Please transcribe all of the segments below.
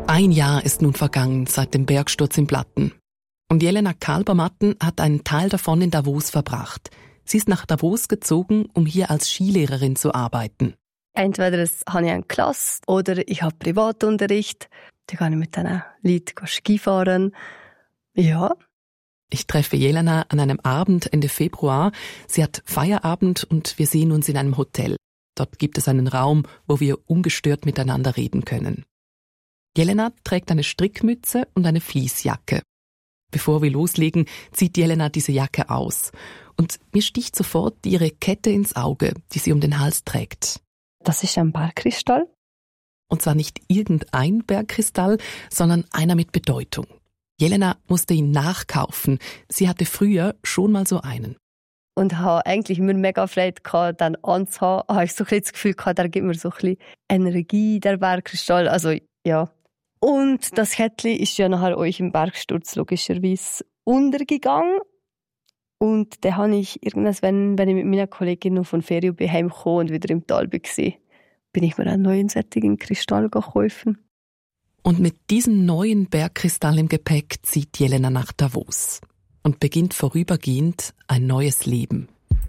Ein Jahr ist nun vergangen seit dem Bergsturz in Blatten. Und Jelena Kalbermatten hat einen Teil davon in Davos verbracht. Sie ist nach Davos gezogen, um hier als Skilehrerin zu arbeiten. Entweder habe ich eine Klasse oder ich habe Privatunterricht. Dann gehe ich mit diesen Leuten Skifahren. Ja. Ich treffe Jelena an einem Abend Ende Februar. Sie hat Feierabend und wir sehen uns in einem Hotel. Dort gibt es einen Raum, wo wir ungestört miteinander reden können. Jelena trägt eine Strickmütze und eine Fleecejacke. Bevor wir loslegen, zieht Jelena diese Jacke aus. Und mir sticht sofort ihre Kette ins Auge, die sie um den Hals trägt. Das ist ein Bergkristall. Und zwar nicht irgendein Bergkristall, sondern einer mit Bedeutung. Jelena musste ihn nachkaufen. Sie hatte früher schon mal so einen. Und habe eigentlich immer mega Freude gehabt, den anzuhaben. Habe ich so ein bisschen das Gefühl gehabt, der gibt mir so ein bisschen Energie, der Bergkristall. Also, ja. Und das Kettchen ist ja nachher euch im Bergsturz logischerweise untergegangen. Und dann habe ich irgendwann, wenn ich mit meiner Kollegin noch von Ferien heimgekommen und wieder im Tal war, bin ich mir einen neuen sättigen Kristall gekauft. Und mit diesem neuen Bergkristall im Gepäck zieht Jelena nach Davos und beginnt vorübergehend ein neues Leben.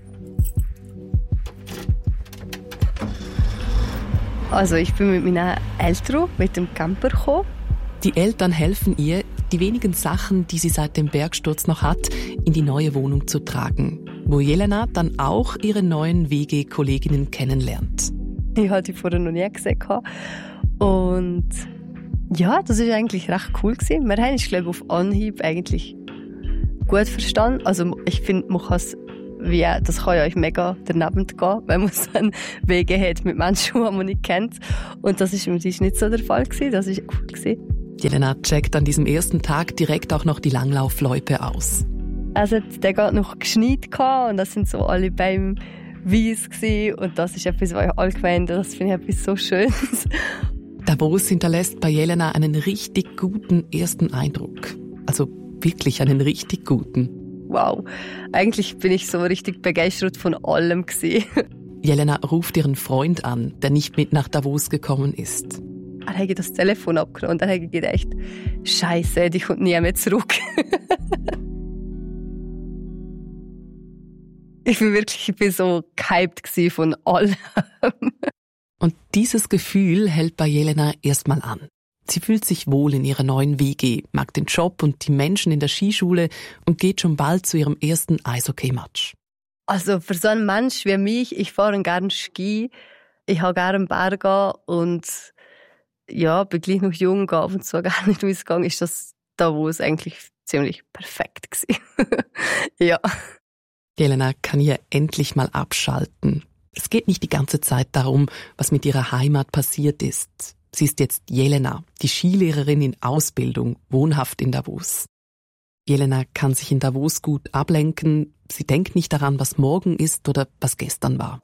Also ich bin mit meinen Eltern mit dem Camper gekommen. Die Eltern helfen ihr, die wenigen Sachen, die sie seit dem Bergsturz noch hat, in die neue Wohnung zu tragen, wo Jelena dann auch ihre neuen WG-Kolleginnen kennenlernt. Ich hatte die vorher noch nie gesehen. Und ja, das war eigentlich recht cool. Wir haben uns, glaube ich, auf Anhieb eigentlich gut verstanden. Also ich finde, man kann es das kann ja euch mega daneben gehen, wenn man dann Wege hat mit Menschen, die man nicht kennt. Und das ist nicht so der Fall gewesen. Das war cool. Jelena checkt an diesem ersten Tag direkt auch noch die Langlaufloipe aus. Also der hat noch geschneit und das sind so alle Bäume weiss gewesen. Und das ist etwas, was ich allgemein, das finde ich etwas so Schönes. Davos hinterlässt bei Jelena einen richtig guten ersten Eindruck. Also wirklich einen richtig guten. Wow, eigentlich bin ich so richtig begeistert von allem gewesen. Jelena ruft ihren Freund an, der nicht mit nach Davos gekommen ist. Er hat das Telefon abgenommen und er hat gedacht, Scheiße, die kommt nie mehr zurück. Ich bin so gehypt von allem. Und dieses Gefühl hält bei Jelena erstmal an. Sie fühlt sich wohl in ihrer neuen WG, mag den Job und die Menschen in der Skischule und geht schon bald zu ihrem ersten Eishockey-Match. Also für so einen Mensch wie mich, ich fahre gerne Ski, ich habe gerne Berge und ja, bin gleich noch jung, gehe ab und zu gerne in den Ausgang, ist das Davos eigentlich ziemlich perfekt gewesen. Ja. Jelena kann hier endlich mal abschalten. Es geht nicht die ganze Zeit darum, was mit ihrer Heimat passiert ist. Sie ist jetzt Jelena, die Skilehrerin in Ausbildung, wohnhaft in Davos. Jelena kann sich in Davos gut ablenken. Sie denkt nicht daran, was morgen ist oder was gestern war.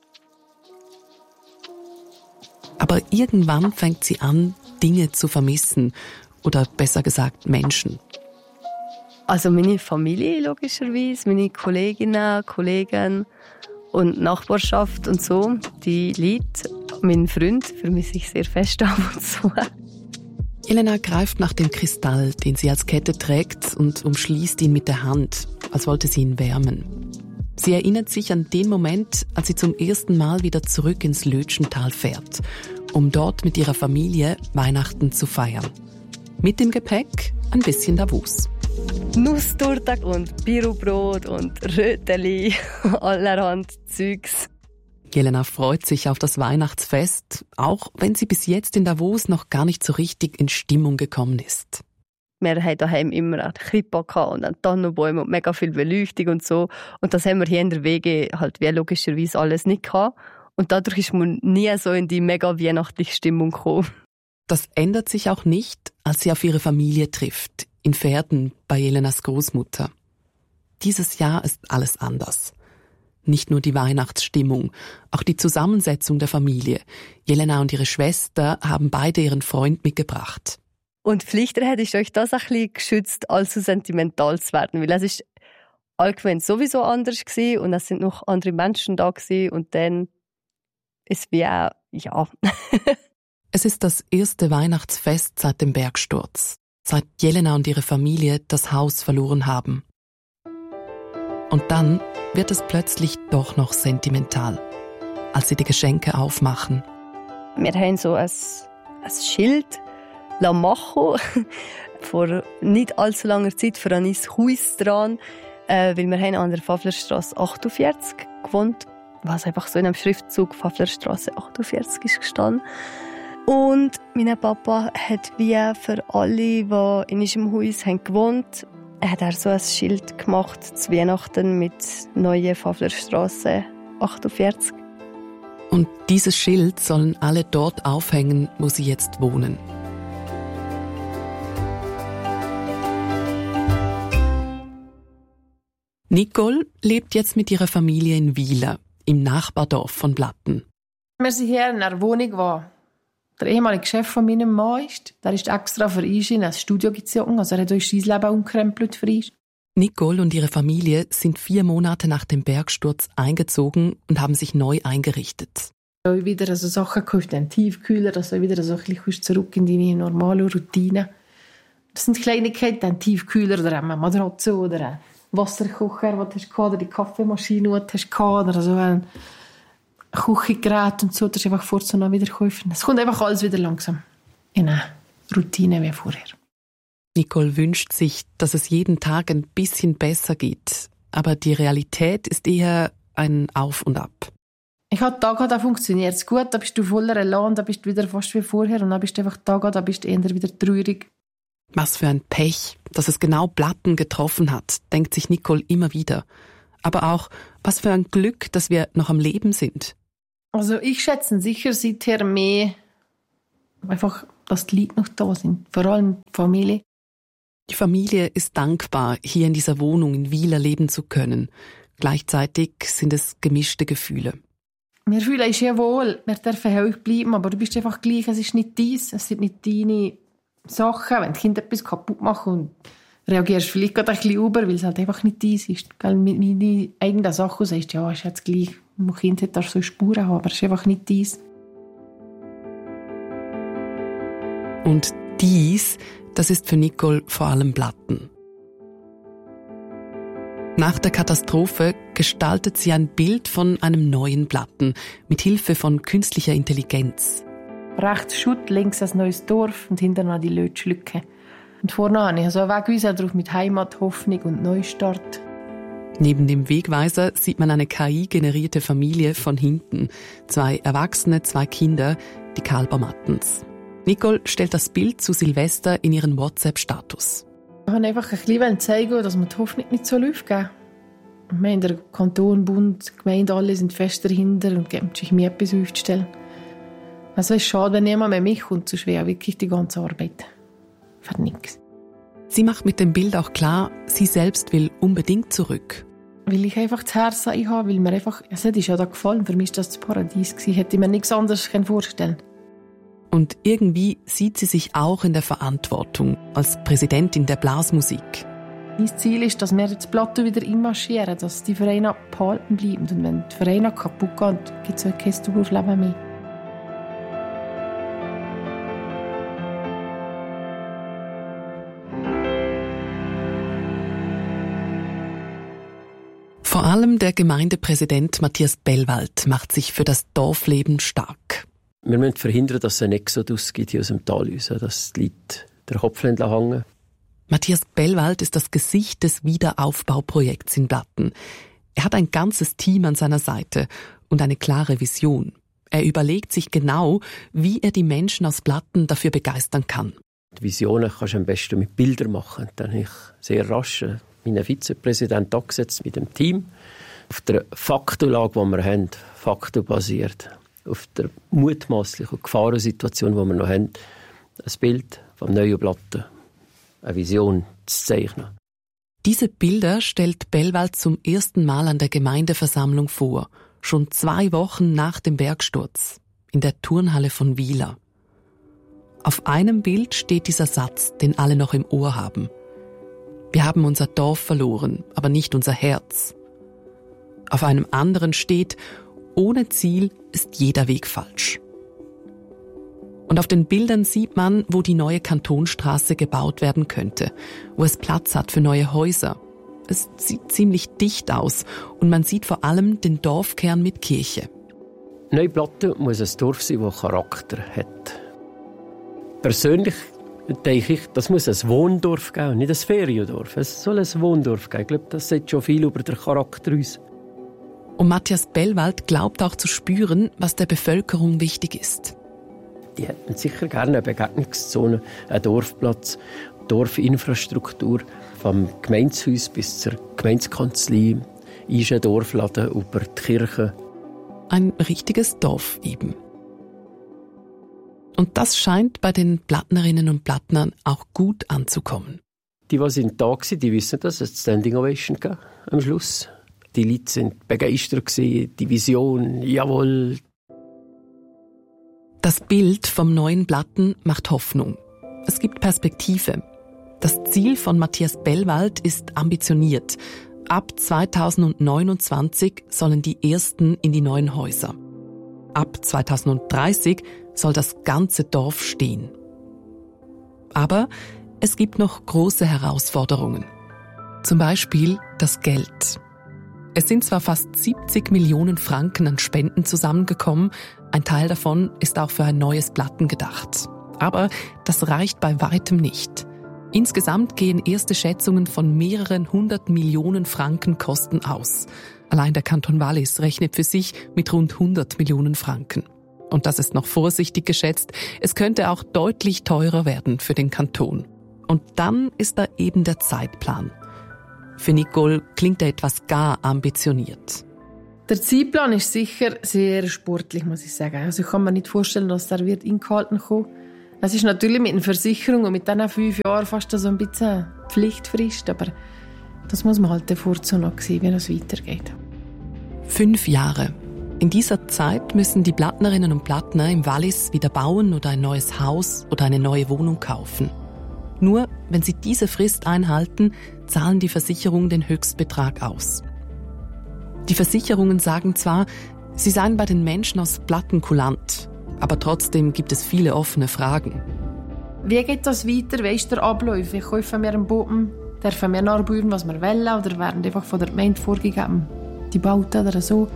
Aber irgendwann fängt sie an, Dinge zu vermissen. Oder besser gesagt, Menschen. Also meine Familie logischerweise, meine Kolleginnen, Kollegen und Nachbarschaft und so, die Leute. Mein Freund vermisse ich sehr fest ab und zu. Jelena greift nach dem Kristall, den sie als Kette trägt, und umschließt ihn mit der Hand, als wollte sie ihn wärmen. Sie erinnert sich an den Moment, als sie zum ersten Mal wieder zurück ins Lötschental fährt, um dort mit ihrer Familie Weihnachten zu feiern. Mit dem Gepäck ein bisschen Davos. Nusstorte und Bürobrot und Röteli, allerhand Zeugs. Jelena freut sich auf das Weihnachtsfest, auch wenn sie bis jetzt in Davos noch gar nicht so richtig in Stimmung gekommen ist. Wir hatten daheim immer eine Krippe und einen Tannenbaum und mega viel Beleuchtung und so. Und das haben wir hier in der WG halt wie logischerweise alles nicht gehabt. Und dadurch ist man nie so in die mega weihnachtliche Stimmung gekommen. Das ändert sich auch nicht, als sie auf ihre Familie trifft, in Verden bei Jelenas Großmutter. Dieses Jahr ist alles anders. Nicht nur die Weihnachtsstimmung, auch die Zusammensetzung der Familie. Jelena und ihre Schwester haben beide ihren Freund mitgebracht. Und vielleicht hätte ich euch das ein bisschen geschützt, allzu sentimental zu werden, weil es ist allgemein sowieso anders gewesen und es sind noch andere Menschen da gewesen und dann ist wie auch, ja. Es ist das erste Weihnachtsfest seit dem Bergsturz, seit Jelena und ihre Familie das Haus verloren haben. Und dann wird es plötzlich doch noch sentimental, als sie die Geschenke aufmachen. Wir haben so ein Schild machen vor nicht allzu langer Zeit für ein Haus dran, weil wir haben an der Pfäfflerstrasse 48 gewohnt, was einfach so in einem Schriftzug Pfäfflerstrasse 48 ist gestanden. Und mein Papa hat wie für alle, die in diesem Haus haben gewohnt haben, hat er so ein Schild gemacht zu Weihnachten mit neue Pfäfflerstrasse 48. Und dieses Schild sollen alle dort aufhängen, wo sie jetzt wohnen. Nicole lebt jetzt mit ihrer Familie in Wieler, im Nachbardorf von Blatten. Wir sind hier in einer Wohnung, wo der ehemalige Chef von meinem Mann ist. Der ist extra für uns in ein Studio gezogen, also er hat uns sein Leben umkrempelt für uns. Nicole und ihre Familie sind 4 Monate nach dem Bergsturz eingezogen und haben sich neu eingerichtet. Ich habe wieder so Sachen gekauft, einen Tiefkühler, dass du wieder so ein bisschen zurück in deine normale Routine. Das sind Kleinigkeiten, ein Tiefkühler oder eine Matratze oder ein Wasserkocher, den du hast, oder die Kaffeemaschine, die du hast, oder so ein Küchengerät und so. Das ist einfach vorzu noch wieder kaufen. Es kommt einfach alles wieder langsam in eine Routine wie vorher. Nicole wünscht sich, dass es jeden Tag ein bisschen besser geht. Aber die Realität ist eher ein Auf und Ab. Ich habe Tage, da funktioniert es gut, da bist du voller Elan, da bist du wieder fast wie vorher und dann bist du einfach Tage, da bist du eher wieder traurig. Was für ein Pech, dass es genau Blatten getroffen hat, denkt sich Nicole immer wieder. Aber auch, was für ein Glück, dass wir noch am Leben sind. Also ich schätze sicher seither mehr, einfach, dass die Leute noch da sind, vor allem die Familie. Die Familie ist dankbar, hier in dieser Wohnung in Wieler leben zu können. Gleichzeitig sind es gemischte Gefühle. Wir fühlen uns ja wohl, wir dürfen hier auch bleiben, aber du bist einfach gleich, es ist nicht dies, es sind nicht deine Sachen. Wenn die Kinder etwas kaputt machen und reagierst vielleicht gerade ein bisschen über, weil es halt einfach nicht dies ist. Mit meinen eigenen Sachen sagst du, ja, ist jetzt gleich, mein Kind hat da so Spuren haben, aber es ist einfach nicht dies. Und dies, das ist für Nicole vor allem Blatten. Nach der Katastrophe gestaltet sie ein Bild von einem neuen Blatten mit Hilfe von künstlicher Intelligenz. Rechts Schutt, links ein neues Dorf und hinten noch die Lötschlücke. Und vorne habe ich so einen Wegweiser drauf mit Heimat, Hoffnung und Neustart. Neben dem Wegweiser sieht man eine KI-generierte Familie von hinten. 2 Erwachsene, 2 Kinder, die Kalbermattens. Nicole stellt das Bild zu Silvester in ihren WhatsApp-Status. Ich wollte einfach ein bisschen zeigen, dass man die Hoffnung nicht so läuft. Wir haben der Kanton, Bund, Gemeinde, alle sind fest dahinter und geben sich mir etwas aufzustellen. Also es ist schade, wenn niemand mehr mich kommt, so schwer wirklich die ganze Arbeit. Für nichts. Sie macht mit dem Bild auch klar, sie selbst will unbedingt zurück. Weil ich einfach das Herz habe, weil mir einfach, es ist ja da gefallen, für mich war das das Paradies gewesen, hätte ich mir nichts anderes vorstellen können. Und irgendwie sieht sie sich auch in der Verantwortung als Präsidentin der Blasmusik. Mein Ziel ist, dass wir das Plateau wieder einmarschieren, dass die Vereine behalten bleiben. Und wenn die Vereine kaputt gehen, gibt es kein Daueraufleben mehr. Vor allem der Gemeindepräsident Matthias Bellwald macht sich für das Dorfleben stark. Wir müssen verhindern, dass es einen Exodus gibt hier aus dem Tal raus, dass die Leute den Kopf hängen. Matthias Bellwald ist das Gesicht des Wiederaufbauprojekts in Blatten. Er hat ein ganzes Team an seiner Seite und eine klare Vision. Er überlegt sich genau, wie er die Menschen aus Blatten dafür begeistern kann. Die Visionen kannst du am besten mit Bildern machen. Dann habe ich sehr rasch meinen Vizepräsidenten angesetzt mit dem Team. Auf der Faktenlage, die wir haben, faktenbasiert, auf der mutmaßlichen Gefahrensituation, die wir noch haben, ein Bild vom neuen Blatten, eine Vision zu zeichnen. Diese Bilder stellt Bellwald zum ersten Mal an der Gemeindeversammlung vor, schon 2 Wochen nach dem Bergsturz, in der Turnhalle von Wieler. Auf einem Bild steht dieser Satz, den alle noch im Ohr haben. Wir haben unser Dorf verloren, aber nicht unser Herz. Auf einem anderen steht, ohne Ziel ist jeder Weg falsch. Und auf den Bildern sieht man, wo die neue Kantonstraße gebaut werden könnte, wo es Platz hat für neue Häuser. Es sieht ziemlich dicht aus und man sieht vor allem den Dorfkern mit Kirche. Neuplatten muss ein Dorf sein, das Charakter hat. Persönlich denke ich, das muss ein Wohndorf geben, nicht ein Feriendorf. Es soll ein Wohndorf geben. Ich glaube, das sagt schon viel über den Charakter aus. Und Matthias Bellwald glaubt auch zu spüren, was der Bevölkerung wichtig ist. Die hätten sicher gerne eine Begegnungszone, einen Dorfplatz, Dorfinfrastruktur, vom Gemeindehaus bis zur Gemeindekanzlei, ist ein Dorfladen über die Kirche. Ein richtiges Dorf eben. Und das scheint bei den Plattnerinnen und Plattnern auch gut anzukommen. Die sind da waren, die wissen, dass es Standing Ovation gab am Schluss. Die Leute sind begeistert, die Vision, jawohl. Das Bild vom neuen Platten macht Hoffnung. Es gibt Perspektive. Das Ziel von Matthias Bellwald ist ambitioniert. Ab 2029 sollen die ersten in die neuen Häuser. Ab 2030 soll das ganze Dorf stehen. Aber es gibt noch große Herausforderungen. Zum Beispiel das Geld. Es sind zwar fast 70 Millionen Franken an Spenden zusammengekommen, ein Teil davon ist auch für ein neues Platten gedacht. Aber das reicht bei weitem nicht. Insgesamt gehen erste Schätzungen von mehreren 100 Millionen Franken Kosten aus. Allein der Kanton Wallis rechnet für sich mit rund 100 Millionen Franken. Und das ist noch vorsichtig geschätzt. Es könnte auch deutlich teurer werden für den Kanton. Und dann ist da eben der Zeitplan. Für Nicole klingt er etwas gar ambitioniert. Der Zeitplan ist sicher sehr sportlich, muss ich sagen. Also ich kann mir nicht vorstellen, dass der wird eingehalten kommen. Es ist natürlich mit einer Versicherung und mit diesen 5 Jahren fast so ein bisschen Pflichtfrist, aber das muss man halt davor noch sehen, wie es weitergeht. 5 Jahre. In dieser Zeit müssen die Plattnerinnen und Plattner im Wallis wieder bauen oder ein neues Haus oder eine neue Wohnung kaufen. Nur wenn sie diese Frist einhalten, zahlen die Versicherungen den Höchstbetrag aus. Die Versicherungen sagen zwar, sie seien bei den Menschen aus Platten kulant, aber trotzdem gibt es viele offene Fragen. Wie geht das weiter? Wie ist der Ablauf? Wie kaufen wir einen Boden? Dürfen wir nachbauen, was wir wollen? Oder werden einfach von der Gemeinde vorgegeben, die Bauten oder so?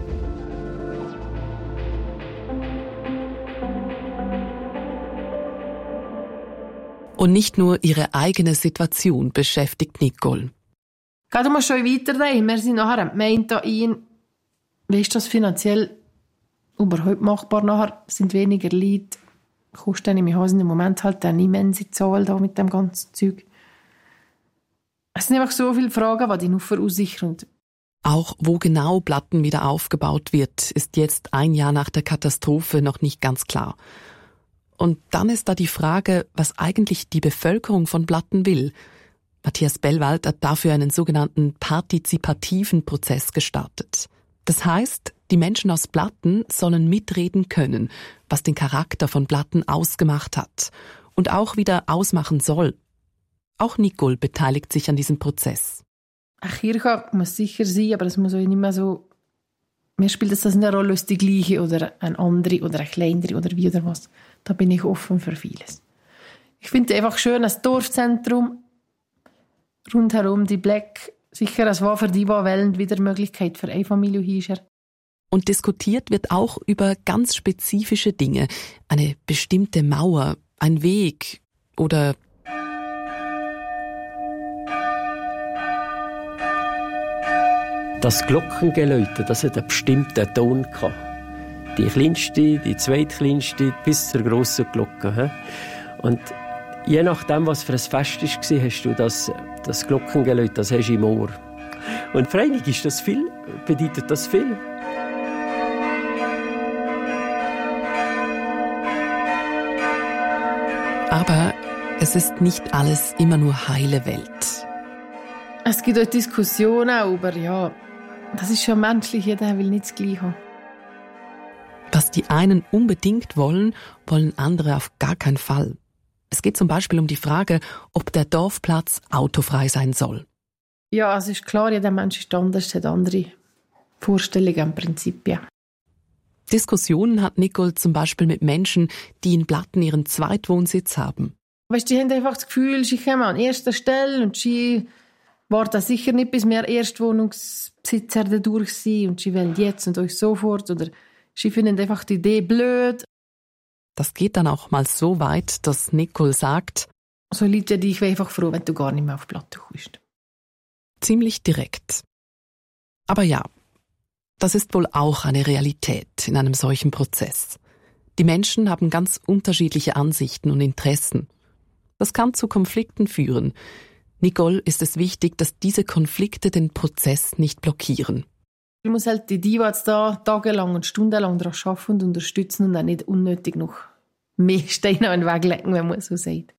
Und nicht nur ihre eigene Situation beschäftigt Nicole. Geh du mal schon weiterdenken. Wir sind nachher am Gemeinde ein. Wie ist das finanziell überhaupt machbar? Nachher sind weniger Leute. Kostet im Moment halt eine immense Zahl da mit dem ganzen Zeug. Es sind einfach so viele Fragen, die dich nur verunsichern. Auch wo genau Platten wieder aufgebaut wird, ist jetzt 1 Jahr nach der Katastrophe noch nicht ganz klar. Und dann ist da die Frage, was eigentlich die Bevölkerung von Platten will. Matthias Bellwald hat dafür einen sogenannten partizipativen Prozess gestartet. Das heißt, die Menschen aus Platten sollen mitreden können, was den Charakter von Platten ausgemacht hat und auch wieder ausmachen soll. Auch Nicole beteiligt sich an diesem Prozess. Eine Kirche muss sicher sein, aber es muss auch nicht mehr so... Mir spielt das eine Rolle als die gleiche oder eine andere oder eine kleinere oder wie oder was. Da bin ich offen für vieles. Ich finde einfach schön, ein Dorfzentrum, rundherum die Black, sicher es war für die Wellen wieder eine Möglichkeit für eine Familie hier. Und diskutiert wird auch über ganz spezifische Dinge. Eine bestimmte Mauer, ein Weg oder... Das Glockengeläute, das hat einen bestimmten Ton gehabt. Die kleinste, die zweitkleinste, bis zur grossen Glocke. Und je nachdem, was für ein Fest war, hast du das Glockengeläute, das hast du im Ohr. Und für einige ist das viel, bedeutet das viel. Aber es ist nicht alles immer nur heile Welt. Es gibt auch Diskussionen über, ja, das ist schon menschlich, jeder will nicht das Gleiche haben. Was die einen unbedingt wollen, wollen andere auf gar keinen Fall. Es geht zum Beispiel um die Frage, ob der Dorfplatz autofrei sein soll. Ja, es ist klar, jeder Mensch ist anders, hat andere Vorstellungen im Prinzip, ja. Diskussionen hat Nicole zum Beispiel mit Menschen, die in Blatten ihren Zweitwohnsitz haben. Weißt, die haben einfach das Gefühl, sie kommen an erster Stelle und sie warten sicher nicht, bis wir Erstwohnungsbesitzer da durch sind und sie wollen jetzt und euch sofort oder sie finden einfach die Idee blöd. Das geht dann auch mal so weit, dass Nicole sagt, so Leute, ich wäre einfach froh, wenn du gar nicht mehr auf Platte kommst. Ziemlich direkt. Aber ja, das ist wohl auch eine Realität in einem solchen Prozess. Die Menschen haben ganz unterschiedliche Ansichten und Interessen. Das kann zu Konflikten führen. Nicole ist es wichtig, dass diese Konflikte den Prozess nicht blockieren. Ich muss halt die jetzt da tagelang und stundenlang daran arbeiten und unterstützen und auch nicht unnötig noch mehr Steine an den Weg legen, wenn man so sagt.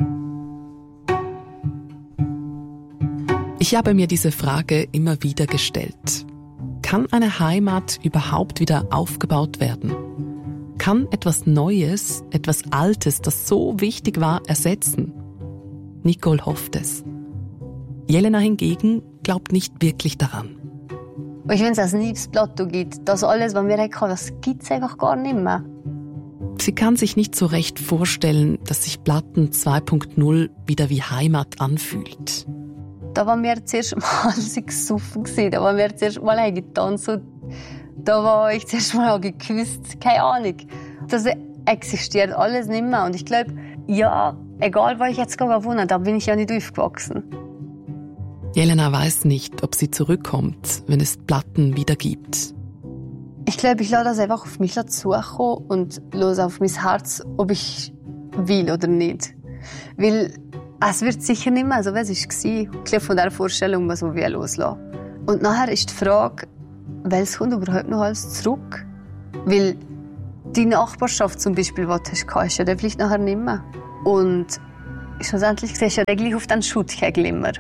Ich habe mir diese Frage immer wieder gestellt. Kann eine Heimat überhaupt wieder aufgebaut werden? Kann etwas Neues, etwas Altes, das so wichtig war, ersetzen? Nicole hofft es. Jelena hingegen glaubt nicht wirklich daran. Und wenn es ein neues Plateau gibt, das alles, was wir hatten, das gibt es einfach gar nicht mehr. Sie kann sich nicht so recht vorstellen, dass sich Platten 2.0 wieder wie Heimat anfühlt. Da waren wir zuerst mal gesoffen, da waren wir zuerst mal getanzt, da war ich zuerst mal geküsst, keine Ahnung. Das existiert alles nicht mehr. Und ich glaube, ja, egal wo ich jetzt wohne, da bin ich ja nicht aufgewachsen. Jelena weiß nicht, ob sie zurückkommt, wenn es Platten wieder gibt. Ich glaube, ich lasse das einfach auf mich zukommen und lasse auf mein Herz, ob ich will oder nicht. Weil es wird sicher nicht mehr so, wie es war. Ich glaube, von dieser Vorstellung muss man loslassen. Und nachher ist die Frage, welches kommt überhaupt noch alles zurück? Weil die Nachbarschaft zum Beispiel, die du hast, ist ja dann vielleicht nachher nicht mehr. Und schlussendlich siehst du ja gleich auf den Schuttkegel immer.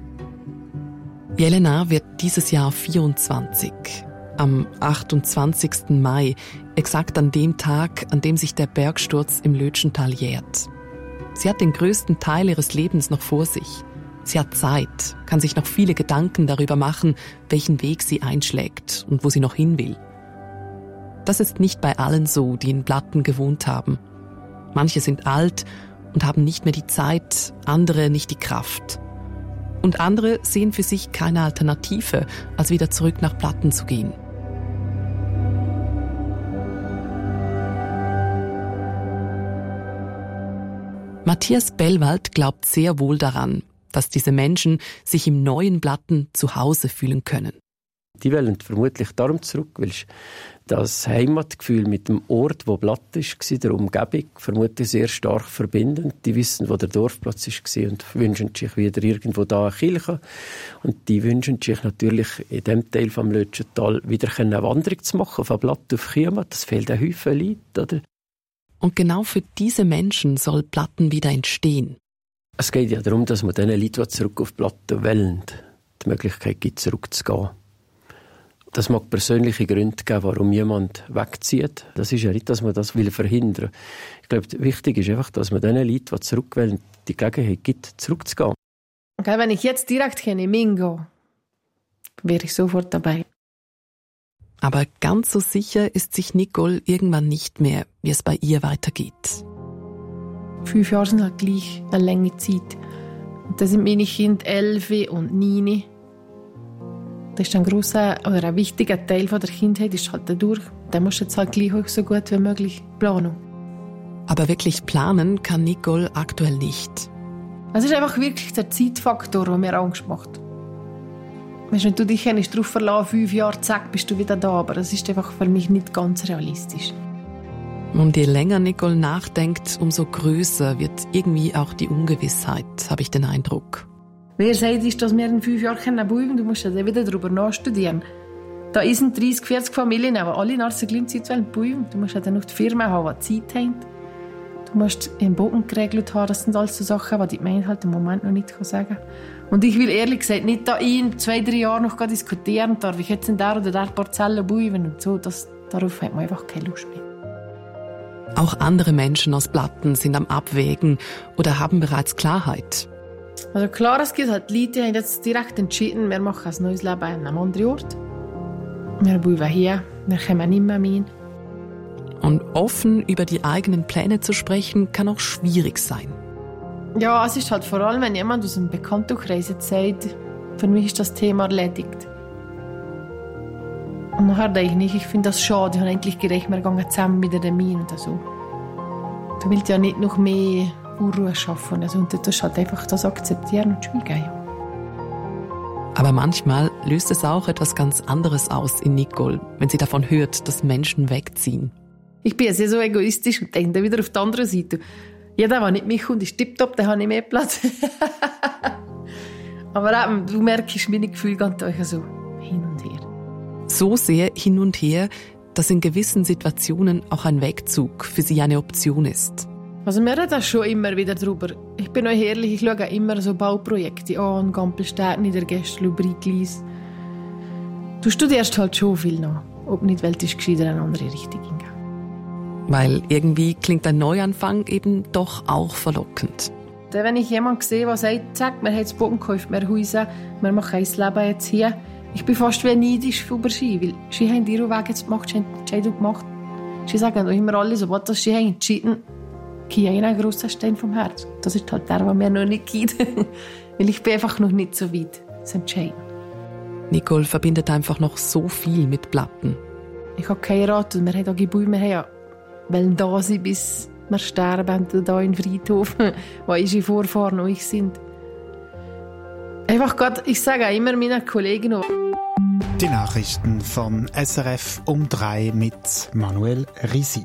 Jelena wird dieses Jahr 24. Am 28. Mai, exakt an dem Tag, an dem sich der Bergsturz im Lötschental jährt. Sie hat den größten Teil ihres Lebens noch vor sich. Sie hat Zeit, kann sich noch viele Gedanken darüber machen, welchen Weg sie einschlägt und wo sie noch hin will. Das ist nicht bei allen so, die in Blatten gewohnt haben. Manche sind alt und haben nicht mehr die Zeit, andere nicht die Kraft. Und andere sehen für sich keine Alternative, als wieder zurück nach Platten zu gehen. Matthias Bellwald glaubt sehr wohl daran, dass diese Menschen sich im neuen Platten zu Hause fühlen können. Die wollen vermutlich darum zurück, weil das Heimatgefühl mit dem Ort, wo Platt war, der Umgebung, vermutlich sehr stark verbindend. Die wissen, wo der Dorfplatz war und wünschen sich wieder irgendwo da eine Kirche. Und die wünschen sich natürlich in diesem Teil vom Lötschental wieder eine Wanderung zu machen, von Platt auf Chiamat. Das fehlt ein Haufen Leute, oder? Und genau für diese Menschen soll Platten wieder entstehen. Es geht ja darum, dass man den Leuten, die zurück auf Platten wollen, die Möglichkeit gibt, zurückzugehen. Das mag persönliche Gründe geben, warum jemand wegzieht. Das ist ja nicht, dass man das verhindern will. Ich glaube, wichtig ist einfach, dass man den Leuten, die zurück wollen, die Gelegenheit gibt, zurückzugehen. Okay, wenn ich jetzt direkt in Mingo, wäre ich sofort dabei. Aber ganz so sicher ist sich Nicole irgendwann nicht mehr, wie es bei ihr weitergeht. 5 Jahre sind halt gleich eine lange Zeit. Und da sind meine Kinder 11 und 9. Das ist ein grosser oder ein wichtiger Teil der Kindheit, ist halt dadurch. Da musst du jetzt halt gleich auch so gut wie möglich planen. Aber wirklich planen kann Nicole aktuell nicht. Es ist einfach wirklich der Zeitfaktor, der mir Angst macht. Weißt, wenn du dich darauf verlässt, 5 Jahre, zack, bist du wieder da. Aber das ist einfach für mich nicht ganz realistisch. Und je länger Nicole nachdenkt, umso größer wird irgendwie auch die Ungewissheit, habe ich den Eindruck. Wer sagt, ist, dass wir in 5 Jahren bleiben? Du musst ja wieder darüber nachstudieren. Da sind 30, 40 Familien, aber alle in der gleichen Zeit bleiben. Du musst ja dann noch die Firma haben, die Zeit haben. Du musst den Boden geregelt haben. Das sind alles so Sachen, die die Gemeinde halt im Moment noch nicht sagen kann. Und ich will ehrlich gesagt nicht da in 2-3 Jahren noch diskutieren, darf ich jetzt in der oder der Parzelle bleiben und so. Darauf hat man einfach keine Lust mehr. Auch andere Menschen aus Platten sind am Abwägen oder haben bereits Klarheit. Also klar, es gibt halt Leute, die haben jetzt direkt entschieden, wir machen ein neues Leben an einem anderen Ort. Wir bleiben hier, wir kommen nicht mehr hin. Und offen über die eigenen Pläne zu sprechen, kann auch schwierig sein. Ja, es ist halt vor allem, wenn jemand aus einem Bekanntenkreis jetzt sagt, für mich ist das Thema erledigt. Und nachher denke ich nicht, ich finde das schade. Ich habe eigentlich gedacht, wir gehen zusammen mit der Mine oder so. Du willst ja nicht noch mehr Unruhe schaffen. Also, und du musst halt einfach das akzeptieren und schweigen. Ja. Aber manchmal löst es auch etwas ganz anderes aus in Nicole, wenn sie davon hört, dass Menschen wegziehen. Ich bin ja sehr so egoistisch und denke dann wieder auf die andere Seite. Jeder, der nicht mitkommt, ist tipptopp, dann habe ich mehr Platz. Aber eben, du merkst, meine Gefühle gehen da so hin und her. So sehr hin und her, dass in gewissen Situationen auch ein Wegzug für sie eine Option ist. Also wir reden schon immer wieder darüber. Ich bin euch ehrlich, ich schaue immer so Bauprojekte an, Gampelstädten, Niedergästel, Briglis. Du studierst halt schon viel nach, ob nicht Welt ist gescheiter in eine andere Richtung gehen. Weil irgendwie klingt ein Neuanfang eben doch auch verlockend. Wenn ich jemanden sehe, der sagt, zack, wir haben jetzt Boden gekauft, wir Häuser, wir machen ein Leben jetzt hier. Ich bin fast wie neidisch über Ski, weil sie haben ihren Weg jetzt gemacht, sie haben die Entscheidung gemacht. Sie sagen immer alle, sobald sie haben entschieden, hier einen grossen Stein vom Herz. Das ist halt der mir noch nicht gibt. Weil ich bin einfach noch nicht so weit zu entscheiden. Nicole verbindet einfach noch so viel mit Platten. Ich habe geheiratet und wir haben auch Gebäude, wir haben ja wollen da sein, bis wir sterben, hier in Friedhof, wo unsere Vorfahren und ich sind. Einfach Gott, ich sage auch immer meinen Kollegen. Die Nachrichten von SRF um 3 mit Manuel Risi.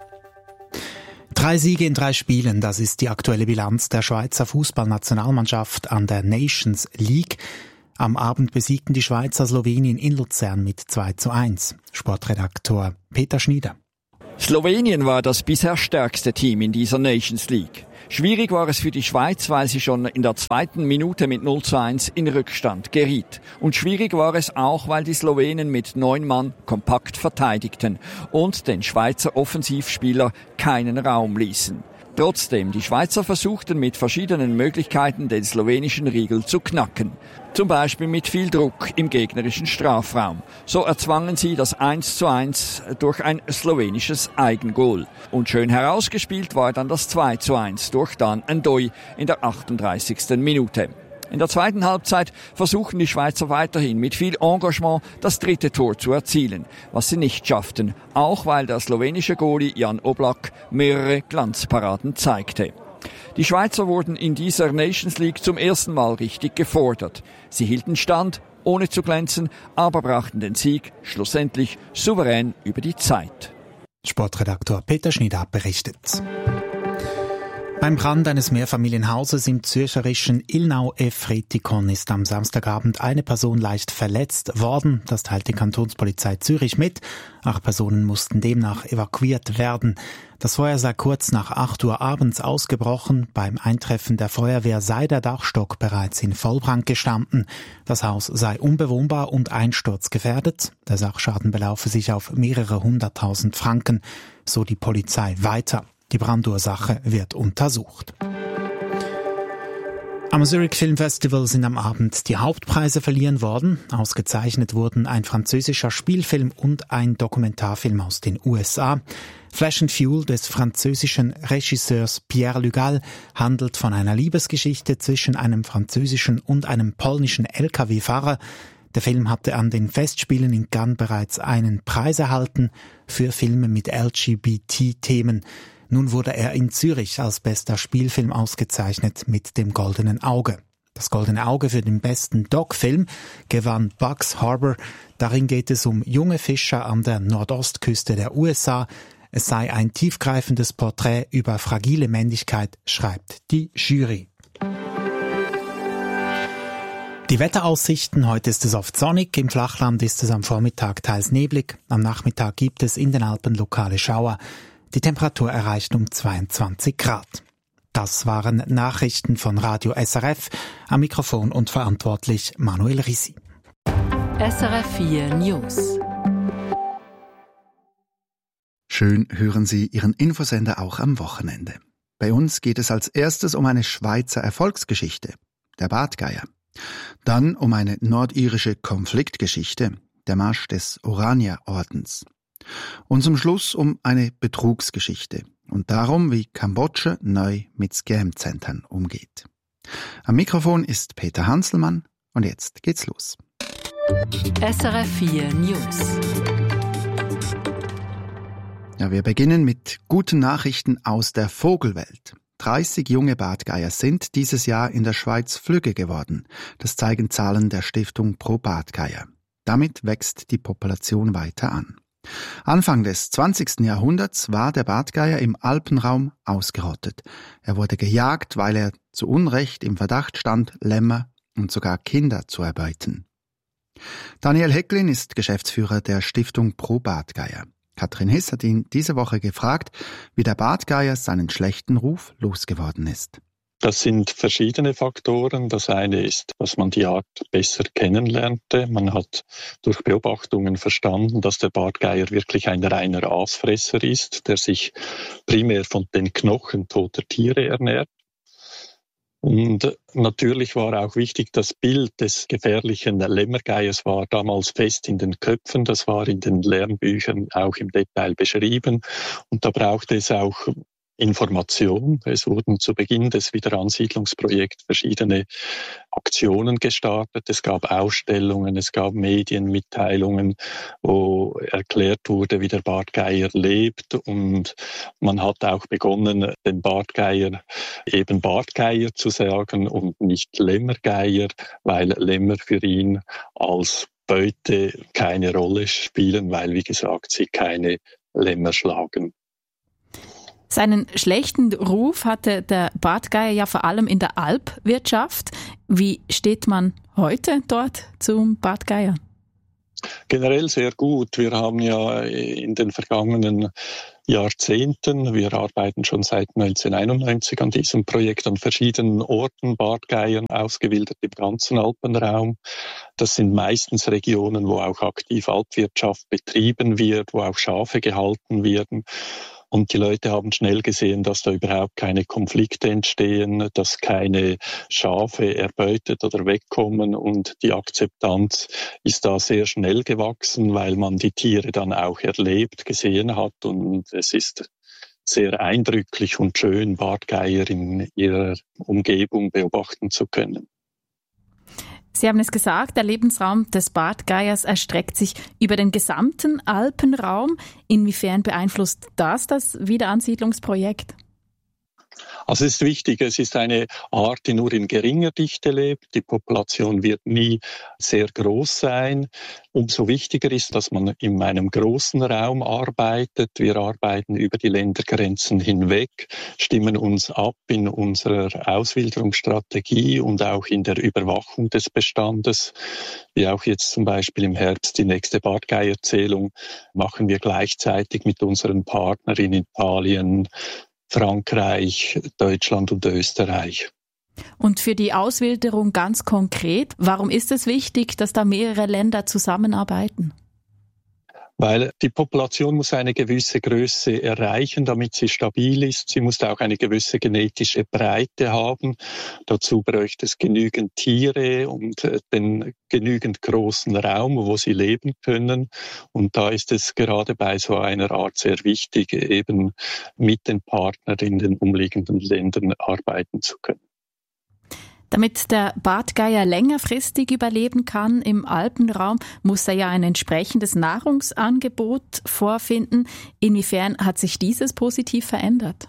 3 Siege in 3 Spielen, das ist die aktuelle Bilanz der Schweizer Fußballnationalmannschaft an der Nations League. Am Abend besiegten die Schweizer Slowenien in Luzern mit 2:1. Sportredaktor Peter Schnieder. Slowenien war das bisher stärkste Team in dieser Nations League. Schwierig war es für die Schweiz, weil sie schon in der 2. Minute mit 0:1 in Rückstand geriet. Und schwierig war es auch, weil die Slowenen mit 9 Mann kompakt verteidigten und den Schweizer Offensivspieler keinen Raum ließen. Trotzdem, die Schweizer versuchten mit verschiedenen Möglichkeiten den slowenischen Riegel zu knacken. Zum Beispiel mit viel Druck im gegnerischen Strafraum. So erzwangen sie das 1:1 durch ein slowenisches Eigengoal. Und schön herausgespielt war dann das 2:1 durch Dan Ndoi in der 38. Minute. In der zweiten Halbzeit versuchten die Schweizer weiterhin mit viel Engagement das 3. Tor zu erzielen, was sie nicht schafften, auch weil der slowenische Goalie Jan Oblak mehrere Glanzparaden zeigte. Die Schweizer wurden in dieser Nations League zum ersten Mal richtig gefordert. Sie hielten Stand, ohne zu glänzen, aber brachten den Sieg schlussendlich souverän über die Zeit. Sportredaktor Peter Schnieder berichtet. Beim Brand eines Mehrfamilienhauses im zürcherischen Ilnau-Efretikon ist am Samstagabend eine Person leicht verletzt worden. Das teilt die Kantonspolizei Zürich mit. 8 Personen mussten demnach evakuiert werden. Das Feuer sei kurz nach 8 Uhr abends ausgebrochen. Beim Eintreffen der Feuerwehr sei der Dachstock bereits in Vollbrand gestanden. Das Haus sei unbewohnbar und einsturzgefährdet. Der Sachschaden belaufe sich auf mehrere 100.000 Franken, so die Polizei weiter. Die Brandursache wird untersucht. Am Zurich Film Festival sind am Abend die Hauptpreise verliehen worden. Ausgezeichnet wurden ein französischer Spielfilm und ein Dokumentarfilm aus den USA. Flesh and Fuel des französischen Regisseurs Pierre Lugal handelt von einer Liebesgeschichte zwischen einem französischen und einem polnischen LKW-Fahrer. Der Film hatte an den Festspielen in Cannes bereits einen Preis erhalten für Filme mit LGBT-Themen. Nun wurde er in Zürich als bester Spielfilm ausgezeichnet mit dem Goldenen Auge. Das Goldene Auge für den besten Doc-Film gewann Bugs Harbor. Darin geht es um junge Fischer an der Nordostküste der USA. Es sei ein tiefgreifendes Porträt über fragile Männlichkeit, schreibt die Jury. Die Wetteraussichten: Heute ist es oft sonnig, im Flachland ist es am Vormittag teils neblig, am Nachmittag gibt es in den Alpen lokale Schauer. Die Temperatur erreicht um 22 Grad. Das waren Nachrichten von Radio SRF. Am Mikrofon und verantwortlich Manuel Risi. SRF 4 News. Schön hören Sie Ihren Infosender auch am Wochenende. Bei uns geht es als erstes um eine Schweizer Erfolgsgeschichte, der Bartgeier. Dann um eine nordirische Konfliktgeschichte, der Marsch des Oranier-Ordens. Und zum Schluss um eine Betrugsgeschichte und darum, wie Kambodscha neu mit Scam-Zentren umgeht. Am Mikrofon ist Peter Hanselmann und jetzt geht's los. SRF 4 News. Ja, wir beginnen mit guten Nachrichten aus der Vogelwelt. 30 junge Bartgeier sind dieses Jahr in der Schweiz flügge geworden. Das zeigen Zahlen der Stiftung Pro Bartgeier. Damit wächst die Population weiter an. Anfang des 20. Jahrhunderts war der Bartgeier im Alpenraum ausgerottet. Er wurde gejagt, weil er zu Unrecht im Verdacht stand, Lämmer und sogar Kinder zu erbeuten. Daniel Hecklin ist Geschäftsführer der Stiftung Pro Bartgeier. Katrin Hiss hat ihn diese Woche gefragt, wie der Bartgeier seinen schlechten Ruf losgeworden ist. Das sind verschiedene Faktoren. Das eine ist, dass man die Art besser kennenlernte. Man hat durch Beobachtungen verstanden, dass der Bartgeier wirklich ein reiner Aasfresser ist, der sich primär von den Knochen toter Tiere ernährt. Und natürlich war auch wichtig, das Bild des gefährlichen Lämmergeiers war damals fest in den Köpfen. Das war in den Lernbüchern auch im Detail beschrieben. Und da brauchte es auch Information. Es wurden zu Beginn des Wiederansiedlungsprojekts verschiedene Aktionen gestartet. Es gab Ausstellungen, es gab Medienmitteilungen, wo erklärt wurde, wie der Bartgeier lebt. Und man hat auch begonnen, den Bartgeier eben Bartgeier zu sagen und nicht Lämmergeier, weil Lämmer für ihn als Beute keine Rolle spielen, weil, wie gesagt, sie keine Lämmer schlagen. Seinen schlechten Ruf hatte der Bartgeier ja vor allem in der Alpwirtschaft. Wie steht man heute dort zum Bartgeier? Generell sehr gut. Wir haben ja in den vergangenen Jahrzehnten, wir arbeiten schon seit 1991 an diesem Projekt, an verschiedenen Orten Bartgeiern ausgebildet im ganzen Alpenraum. Das sind meistens Regionen, wo auch aktiv Alpwirtschaft betrieben wird, wo auch Schafe gehalten werden. Und die Leute haben schnell gesehen, dass da überhaupt keine Konflikte entstehen, dass keine Schafe erbeutet oder wegkommen. Und die Akzeptanz ist da sehr schnell gewachsen, weil man die Tiere dann auch erlebt, gesehen hat. Und es ist sehr eindrücklich und schön, Bartgeier in ihrer Umgebung beobachten zu können. Sie haben es gesagt, der Lebensraum des Bartgeiers erstreckt sich über den gesamten Alpenraum. Inwiefern beeinflusst das Wiederansiedlungsprojekt? Also es ist wichtig, es ist eine Art, die nur in geringer Dichte lebt. Die Population wird nie sehr groß sein. Umso wichtiger ist, dass man in einem großen Raum arbeitet. Wir arbeiten über die Ländergrenzen hinweg, stimmen uns ab in unserer Auswilderungsstrategie und auch in der Überwachung des Bestandes. Wie auch jetzt zum Beispiel im Herbst die nächste Bartgeierzählung machen wir gleichzeitig mit unseren Partnern in Italien, Frankreich, Deutschland und Österreich. Und für die Auswilderung ganz konkret, warum ist es wichtig, dass da mehrere Länder zusammenarbeiten? Weil die Population muss eine gewisse Größe erreichen, damit sie stabil ist. Sie muss auch eine gewisse genetische Breite haben. Dazu bräuchte es genügend Tiere und den genügend großen Raum, wo sie leben können. Und da ist es gerade bei so einer Art sehr wichtig, eben mit den Partnern in den umliegenden Ländern arbeiten zu können. Damit der Bartgeier längerfristig überleben kann im Alpenraum, muss er ja ein entsprechendes Nahrungsangebot vorfinden. Inwiefern hat sich dieses positiv verändert?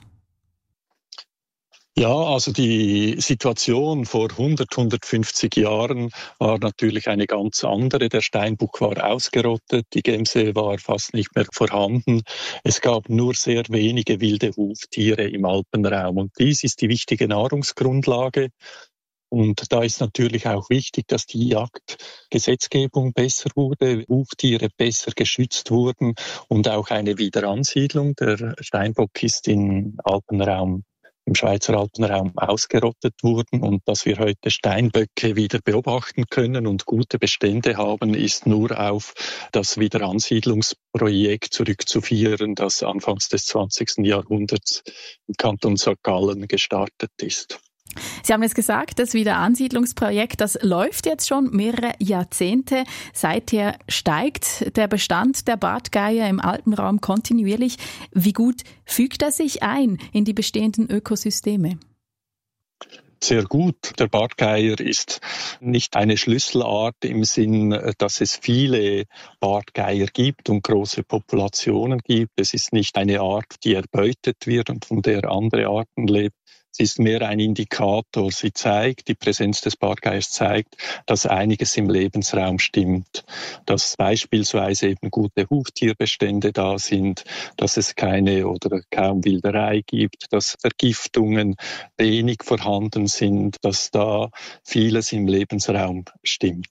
Ja, also die Situation vor 150 Jahren war natürlich eine ganz andere. Der Steinbock war ausgerottet, die Gemse war fast nicht mehr vorhanden. Es gab nur sehr wenige wilde Huftiere im Alpenraum und dies ist die wichtige Nahrungsgrundlage. Und da ist natürlich auch wichtig, dass die Jagdgesetzgebung besser wurde, Huftiere besser geschützt wurden und auch eine Wiederansiedlung. Der Steinbock ist im Schweizer Alpenraum ausgerottet worden und dass wir heute Steinböcke wieder beobachten können und gute Bestände haben, ist nur auf das Wiederansiedlungsprojekt zurückzuführen, das anfangs des 20. Jahrhunderts im Kanton St. Gallen gestartet ist. Sie haben jetzt gesagt, das Wiederansiedlungsprojekt, das läuft jetzt schon mehrere Jahrzehnte. Seither steigt der Bestand der Bartgeier im Alpenraum kontinuierlich. Wie gut fügt er sich ein in die bestehenden Ökosysteme? Sehr gut. Der Bartgeier ist nicht eine Schlüsselart im Sinn, dass es viele Bartgeier gibt und große Populationen gibt. Es ist nicht eine Art, die erbeutet wird und von der andere Arten leben. Sie ist mehr ein Indikator. Die Präsenz des Bartgeiers zeigt, dass einiges im Lebensraum stimmt. Dass beispielsweise eben gute Huftierbestände da sind, dass es keine oder kaum Wilderei gibt, dass Vergiftungen wenig vorhanden sind, dass da vieles im Lebensraum stimmt.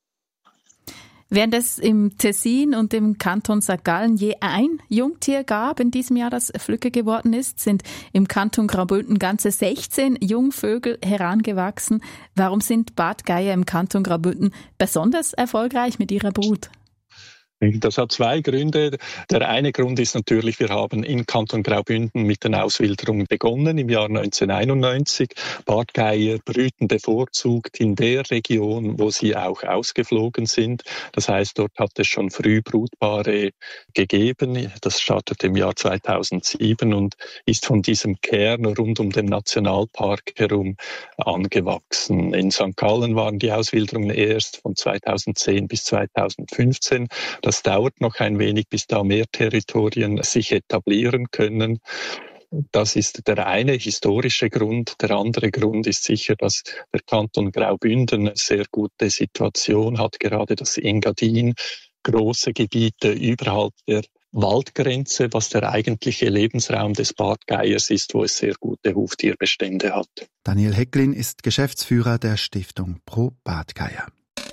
Während es im Tessin und im Kanton St. Gallen je ein Jungtier gab in diesem Jahr, das Flügge geworden ist, sind im Kanton Graubünden ganze 16 Jungvögel herangewachsen. Warum sind Bartgeier im Kanton Graubünden besonders erfolgreich mit ihrer Brut? Das hat zwei Gründe. Der eine Grund ist natürlich, wir haben in Kanton Graubünden mit den Auswilderungen begonnen im Jahr 1991. Bartgeier brüten bevorzugt in der Region, wo sie auch ausgeflogen sind. Das heißt, dort hat es schon früh Brutpaare gegeben. Das startete im Jahr 2007 und ist von diesem Kern rund um den Nationalpark herum angewachsen. In St. Gallen waren die Auswilderungen erst von 2010 bis 2015. Das dauert noch ein wenig, bis da mehr Territorien sich etablieren können. Das ist der eine historische Grund. Der andere Grund ist sicher, dass der Kanton Graubünden eine sehr gute Situation hat, gerade das Engadin, große Gebiete überhalb der Waldgrenze, was der eigentliche Lebensraum des Bartgeiers ist, wo es sehr gute Huftierbestände hat. Daniel Hecklin ist Geschäftsführer der Stiftung Pro Bartgeier.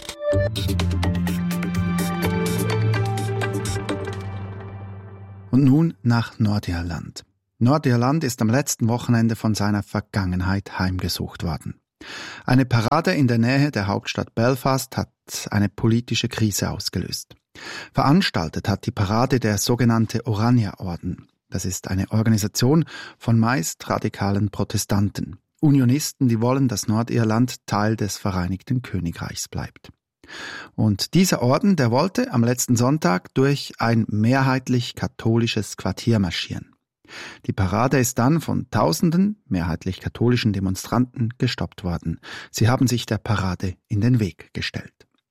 Und nun nach Nordirland. Nordirland ist am letzten Wochenende von seiner Vergangenheit heimgesucht worden. Eine Parade in der Nähe der Hauptstadt Belfast hat eine politische Krise ausgelöst. Veranstaltet hat die Parade der sogenannte Orania-Orden. Das ist eine Organisation von meist radikalen Protestanten. Unionisten, die wollen, dass Nordirland Teil des Vereinigten Königreichs bleibt. Und dieser Orden, der wollte am letzten Sonntag durch ein mehrheitlich katholisches Quartier marschieren. Die Parade ist dann von Tausenden mehrheitlich katholischen Demonstranten gestoppt worden. Sie haben sich der Parade in den Weg gestellt.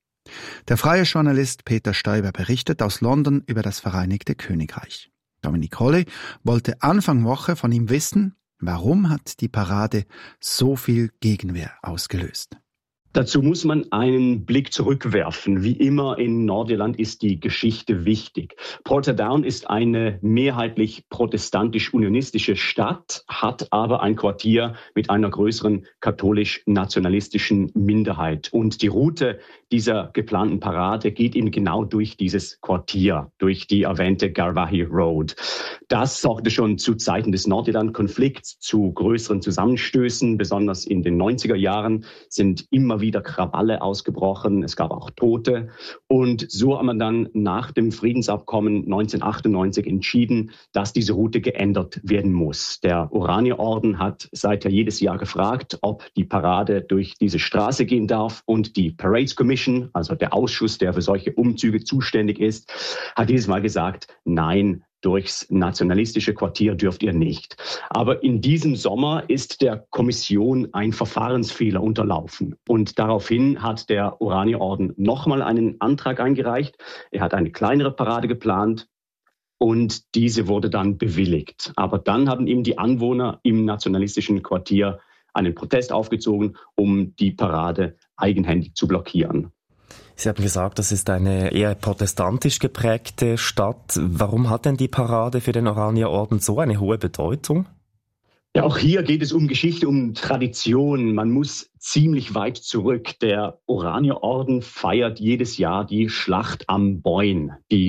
Der freie Journalist Peter Stoiber berichtet aus London über das Vereinigte Königreich. Dominic Holley wollte Anfang Woche von ihm wissen, warum hat die Parade so viel Gegenwehr ausgelöst. Dazu muss man einen Blick zurückwerfen. Wie immer in Nordirland ist die Geschichte wichtig. Portadown ist eine mehrheitlich protestantisch-unionistische Stadt, hat aber ein Quartier mit einer größeren katholisch-nationalistischen Minderheit. Und die Route dieser geplanten Parade geht eben genau durch dieses Quartier, durch die erwähnte Garvaghey Road. Das sorgte schon zu Zeiten des Nordirland-Konflikts zu größeren Zusammenstößen. Besonders in den 90er Jahren sind immer wieder Krawalle ausgebrochen. Es gab auch Tote. Und so hat man dann nach dem Friedensabkommen 1998 entschieden, dass diese Route geändert werden muss. Der Orania-Orden hat seither jedes Jahr gefragt, ob die Parade durch diese Straße gehen darf. Und die Parades Commission, also der Ausschuss, der für solche Umzüge zuständig ist, hat dieses Mal gesagt, nein, durchs nationalistische Quartier dürft ihr nicht. Aber in diesem Sommer ist der Kommission ein Verfahrensfehler unterlaufen. Und daraufhin hat der Orania-Orden nochmal einen Antrag eingereicht. Er hat eine kleinere Parade geplant und diese wurde dann bewilligt. Aber dann haben ihm die Anwohner im nationalistischen Quartier einen Protest aufgezogen, um die Parade eigenhändig zu blockieren. Sie haben gesagt, das ist eine eher protestantisch geprägte Stadt. Warum hat denn die Parade für den Orania-Orden so eine hohe Bedeutung? Ja, auch hier geht es um Geschichte, um Tradition. Man muss ziemlich weit zurück. Der Orania-Orden feiert jedes Jahr die Schlacht am Boyne, die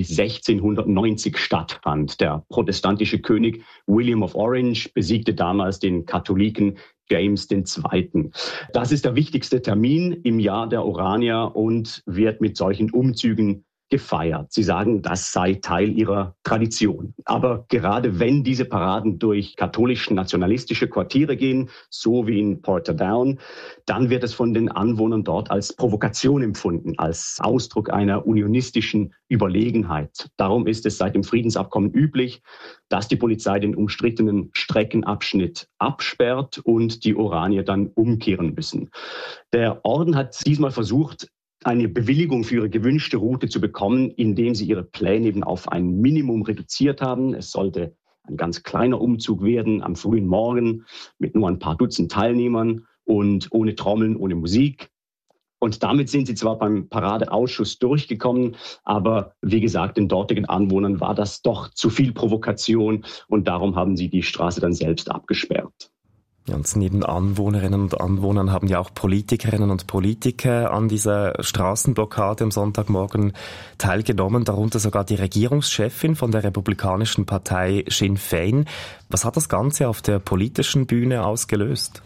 1690 stattfand. Der protestantische König William of Orange besiegte damals den Katholiken James II. Das ist der wichtigste Termin im Jahr der Oranier und wird mit solchen Umzügen gefeiert. Sie sagen, das sei Teil ihrer Tradition. Aber gerade wenn diese Paraden durch katholisch-nationalistische Quartiere gehen, so wie in Portadown, dann wird es von den Anwohnern dort als Provokation empfunden, als Ausdruck einer unionistischen Überlegenheit. Darum ist es seit dem Friedensabkommen üblich, dass die Polizei den umstrittenen Streckenabschnitt absperrt und die Oranier dann umkehren müssen. Der Orden hat diesmal versucht, eine Bewilligung für ihre gewünschte Route zu bekommen, indem sie ihre Pläne eben auf ein Minimum reduziert haben. Es sollte ein ganz kleiner Umzug werden am frühen Morgen mit nur ein paar Dutzend Teilnehmern und ohne Trommeln, ohne Musik. Und damit sind sie zwar beim Paradeausschuss durchgekommen, aber wie gesagt, den dortigen Anwohnern war das doch zu viel Provokation und darum haben sie die Straße dann selbst abgesperrt. Ja, und neben Anwohnerinnen und Anwohnern haben ja auch Politikerinnen und Politiker an dieser Straßenblockade am Sonntagmorgen teilgenommen, darunter sogar die Regierungschefin von der republikanischen Partei Sinn Féin. Was hat das Ganze auf der politischen Bühne ausgelöst?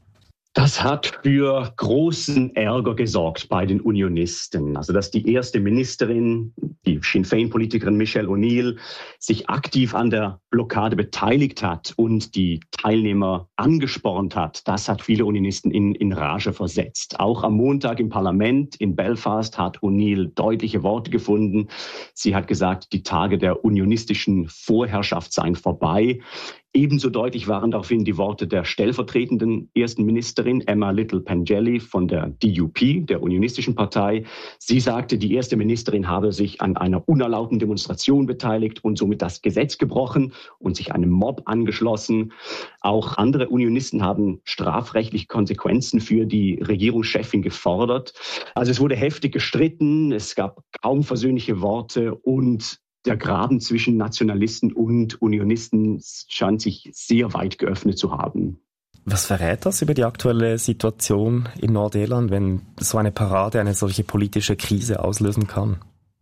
Das hat für großen Ärger gesorgt bei den Unionisten. Also dass die erste Ministerin, die Sinn Féin-Politikerin Michelle O'Neill, sich aktiv an der Blockade beteiligt hat und die Teilnehmer angespornt hat, das hat viele Unionisten in Rage versetzt. Auch am Montag im Parlament in Belfast hat O'Neill deutliche Worte gefunden. Sie hat gesagt, die Tage der unionistischen Vorherrschaft seien vorbei. Ebenso deutlich waren daraufhin die Worte der stellvertretenden ersten Ministerin Emma Little-Pengelly von der DUP, der Unionistischen Partei. Sie sagte, die erste Ministerin habe sich an einer unerlaubten Demonstration beteiligt und somit das Gesetz gebrochen und sich einem Mob angeschlossen. Auch andere Unionisten haben strafrechtliche Konsequenzen für die Regierungschefin gefordert. Also es wurde heftig gestritten, es gab kaum versöhnliche Worte und der Graben zwischen Nationalisten und Unionisten scheint sich sehr weit geöffnet zu haben. Was verrät das über die aktuelle Situation in Nordirland, wenn so eine Parade eine solche politische Krise auslösen kann?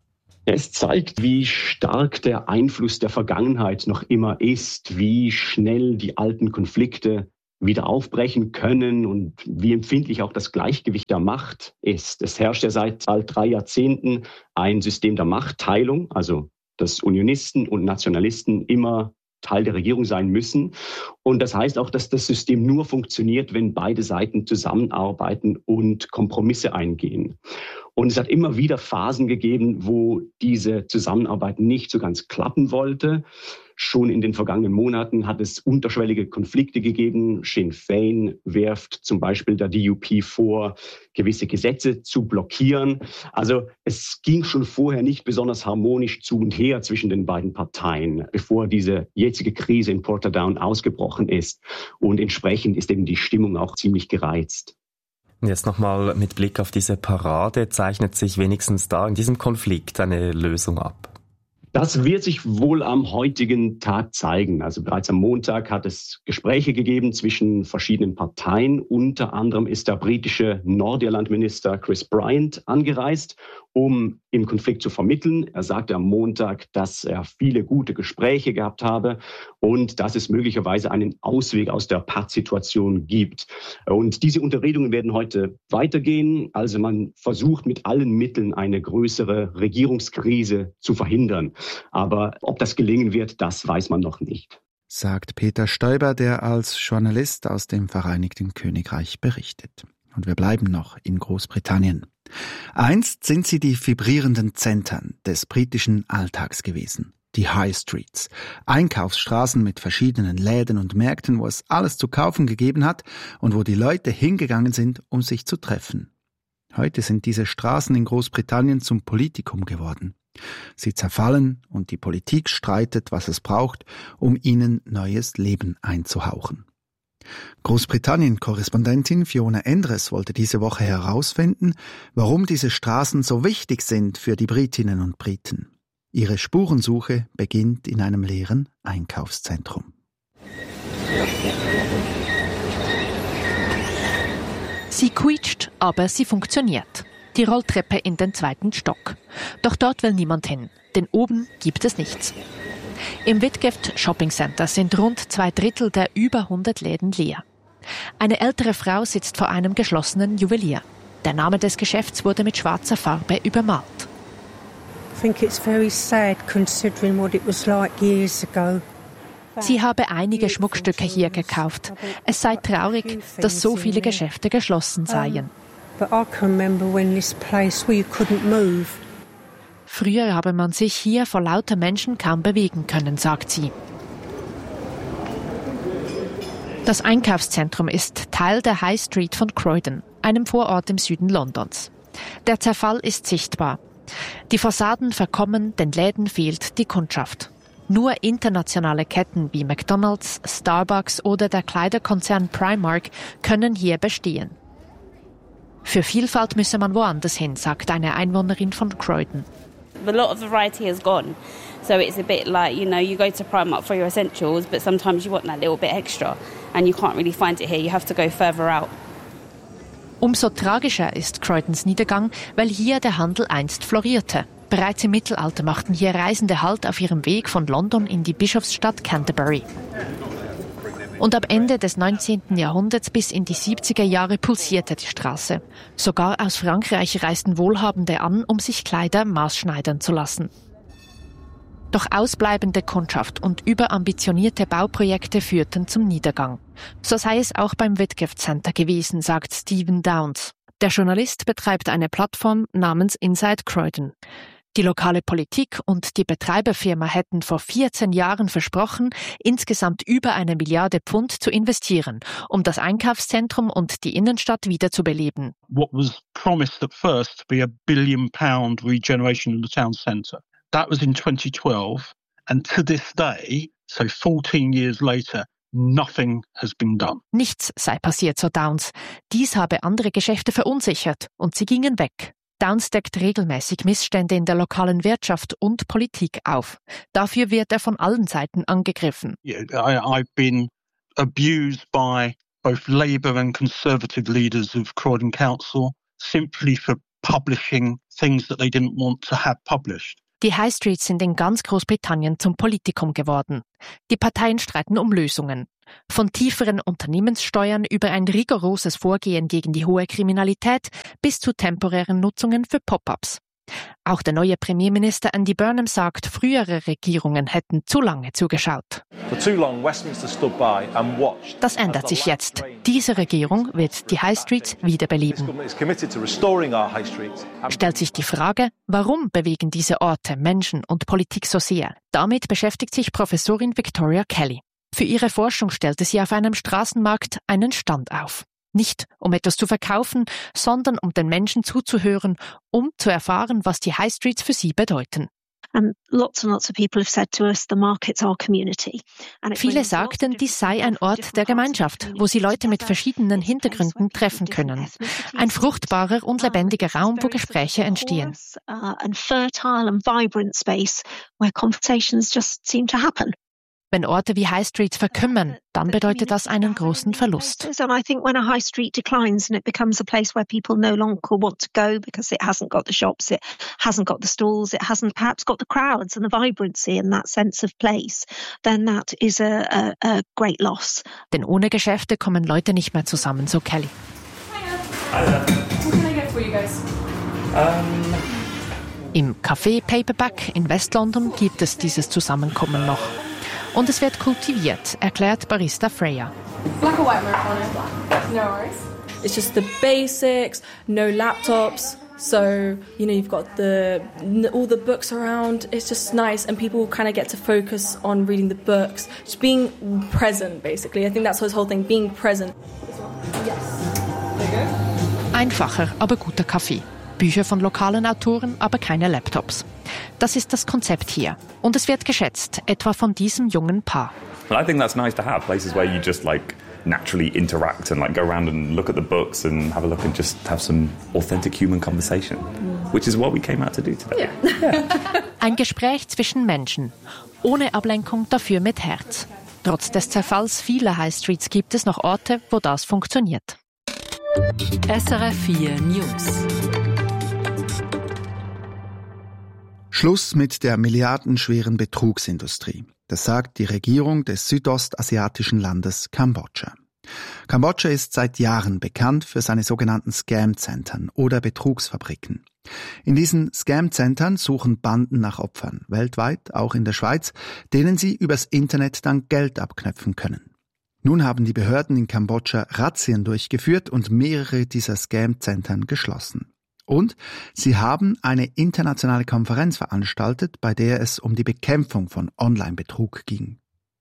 Es zeigt, wie stark der Einfluss der Vergangenheit noch immer ist, wie schnell die alten Konflikte wieder aufbrechen können und wie empfindlich auch das Gleichgewicht der Macht ist. Es herrscht ja seit bald 3 Jahrzehnten ein System der Machtteilung, also dass Unionisten und Nationalisten immer Teil der Regierung sein müssen. Und das heißt auch, dass das System nur funktioniert, wenn beide Seiten zusammenarbeiten und Kompromisse eingehen. Und es hat immer wieder Phasen gegeben, wo diese Zusammenarbeit nicht so ganz klappen wollte. Schon in den vergangenen Monaten hat es unterschwellige Konflikte gegeben. Sinn Féin wirft zum Beispiel der DUP vor, gewisse Gesetze zu blockieren. Also es ging schon vorher nicht besonders harmonisch zu und her zwischen den beiden Parteien, bevor diese jetzige Krise in Portadown ausgebrochen ist. Und entsprechend ist eben die Stimmung auch ziemlich gereizt. Jetzt nochmal mit Blick auf diese Parade, zeichnet sich wenigstens da in diesem Konflikt eine Lösung ab? Das wird sich wohl am heutigen Tag zeigen. Also bereits am Montag hat es Gespräche gegeben zwischen verschiedenen Parteien. Unter anderem ist der britische Nordirland-Minister Chris Bryant angereist, um im Konflikt zu vermitteln. Er sagte am Montag, dass er viele gute Gespräche gehabt habe und dass es möglicherweise einen Ausweg aus der Pattsituation gibt. Und diese Unterredungen werden heute weitergehen. Also man versucht mit allen Mitteln eine größere Regierungskrise zu verhindern. Aber ob das gelingen wird, das weiß man noch nicht. Sagt Peter Stoiber, der als Journalist aus dem Vereinigten Königreich berichtet. Und wir bleiben noch in Großbritannien. Einst sind sie die vibrierenden Zentren des britischen Alltags gewesen. Die High Streets. Einkaufsstraßen mit verschiedenen Läden und Märkten, wo es alles zu kaufen gegeben hat und wo die Leute hingegangen sind, um sich zu treffen. Heute sind diese Straßen in Großbritannien zum Politikum geworden. Sie zerfallen und die Politik streitet, was es braucht, um ihnen neues Leben einzuhauchen. Großbritannien-Korrespondentin Fiona Endres wollte diese Woche herausfinden, warum diese Straßen so wichtig sind für die Britinnen und Briten. Ihre Spurensuche beginnt in einem leeren Einkaufszentrum. Sie quietscht, aber sie funktioniert. Die Rolltreppe in den 2. Stock. Doch dort will niemand hin, denn oben gibt es nichts. Im Whitgift Shopping Center sind rund 2/3 der über 100 Läden leer. Eine ältere Frau sitzt vor einem geschlossenen Juwelier. Der Name des Geschäfts wurde mit schwarzer Farbe übermalt. I think it's very sad considering what it was like years ago. Sie habe einige Schmuckstücke hier gekauft. Es sei traurig, dass so viele Geschäfte geschlossen seien. But I can remember when this place where you couldn't move. Früher habe man sich hier vor lauter Menschen kaum bewegen können, sagt sie. Das Einkaufszentrum ist Teil der High Street von Croydon, einem Vorort im Süden Londons. Der Zerfall ist sichtbar. Die Fassaden verkommen, den Läden fehlt die Kundschaft. Nur internationale Ketten wie McDonald's, Starbucks oder der Kleiderkonzern Primark können hier bestehen. Für Vielfalt müsse man woanders hin, sagt eine Einwohnerin von Croydon. A lot of variety has gone. So it's a bit like, you go to Primark for your essentials, but sometimes you want that little bit extra and you can't really find it here. You have to go further out. Umso tragischer ist Croydons Niedergang, weil hier der Handel einst florierte. Bereits im Mittelalter machten hier Reisende Halt auf ihrem Weg von London in die Bischofsstadt Canterbury. Und ab Ende des 19. Jahrhunderts bis in die 70er Jahre pulsierte die Straße. Sogar aus Frankreich reisten Wohlhabende an, um sich Kleider maßschneidern zu lassen. Doch ausbleibende Kundschaft und überambitionierte Bauprojekte führten zum Niedergang. So sei es auch beim Whitgift Center gewesen, sagt Stephen Downs. Der Journalist betreibt eine Plattform namens Inside Croydon. Die lokale Politik und die Betreiberfirma hätten vor 14 Jahren versprochen, insgesamt über 1 Milliarde Pfund zu investieren, um das Einkaufszentrum und die Innenstadt wieder zu beleben. What was promised at first to be £1 billion regeneration of the town centre. That was in 2012, and to this day, so 14 years later, nothing has been done. Nichts sei passiert, so Downs. Dies habe andere Geschäfte verunsichert und sie gingen weg. Downs deckt regelmäßig Missstände in der lokalen Wirtschaft und Politik auf. Dafür wird er von allen Seiten angegriffen. I've been abused by both Labour and Conservative leaders of Croydon Council simply for publishing things that they didn't want to have published. Die High Streets sind in ganz Großbritannien zum Politikum geworden. Die Parteien streiten um Lösungen. Von tieferen Unternehmenssteuern über ein rigoroses Vorgehen gegen die hohe Kriminalität bis zu temporären Nutzungen für Pop-ups. Auch der neue Premierminister Andy Burnham sagt, frühere Regierungen hätten zu lange zugeschaut. Das ändert sich jetzt. Diese Regierung wird die High Streets wiederbeleben. Stellt sich die Frage, warum bewegen diese Orte, Menschen und Politik so sehr? Damit beschäftigt sich Professorin Victoria Kelly. Für ihre Forschung stellte sie auf einem Straßenmarkt einen Stand auf. Nicht, um etwas zu verkaufen, sondern um den Menschen zuzuhören, um zu erfahren, was die High Streets für sie bedeuten. Viele sagten, dies sei ein Ort der Gemeinschaft, wo sie Leute mit verschiedenen Hintergründen treffen können. Ein fruchtbarer und lebendiger Raum, wo Gespräche entstehen. Wenn Orte wie High Streets verkümmern, dann bedeutet das einen großen Verlust. And I think when a high street declines and it becomes a place where people no longer want to go because it hasn't got the shops, it hasn't got the stalls, it hasn't perhaps got the crowds and the vibrancy and that sense of place, then that is a great loss. Denn ohne Geschäfte kommen Leute nicht mehr zusammen, so Kelly. What can I get for you guys? Im Café Paperback in West-London gibt es dieses Zusammenkommen noch. Und es wird kultiviert, erklärt Barista Freya. Black or white Americano? Black. No worries. It's just the basics, no laptops. So, you've got all the books around. It's just nice and people kind of get to focus on reading the books. Just being present, basically. I think that's his whole thing, being present. Yes. There you go. Einfacher, aber guter Kaffee. Bücher von lokalen Autoren, aber keine Laptops. Das ist das Konzept hier. Und es wird geschätzt, etwa von diesem jungen Paar. Well, I think that's nice to have places where you just naturally interact and go around and look at the books and have a look and just have some authentic human conversation, which is what we came out to do today. Yeah. Ein Gespräch zwischen Menschen, ohne Ablenkung, dafür mit Herz. Trotz des Zerfalls vieler High Streets gibt es noch Orte, wo das funktioniert. SRF 4 News. Schluss mit der milliardenschweren Betrugsindustrie. Das sagt die Regierung des südostasiatischen Landes Kambodscha. Kambodscha ist seit Jahren bekannt für seine sogenannten Scam-Zentren oder Betrugsfabriken. In diesen Scam-Centern suchen Banden nach Opfern, weltweit, auch in der Schweiz, denen sie übers Internet dann Geld abknöpfen können. Nun haben die Behörden in Kambodscha Razzien durchgeführt und mehrere dieser Scam-Centern geschlossen. Und sie haben eine internationale Konferenz veranstaltet, bei der es um die Bekämpfung von Online-Betrug ging.